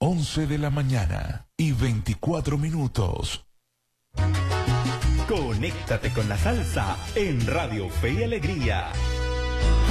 11 de la mañana y 24 minutos. Conéctate con la salsa en Radio Fe y Alegría.